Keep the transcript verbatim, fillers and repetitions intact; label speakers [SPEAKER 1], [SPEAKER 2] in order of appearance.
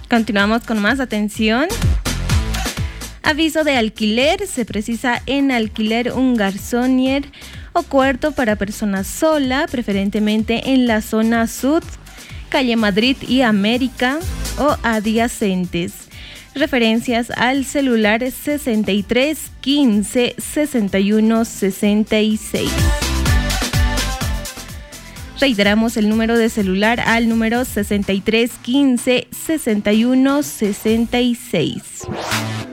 [SPEAKER 1] Continuamos con más atención. Aviso de alquiler. Se precisa en alquiler un garsonier o cuarto para persona sola, preferentemente en la zona sur, calle Madrid y América o adyacentes. Referencias al celular sesenta y tres quince sesenta y uno sesenta y seis. Reiteramos el número de celular al número sesenta y tres quince sesenta y uno sesenta y seis.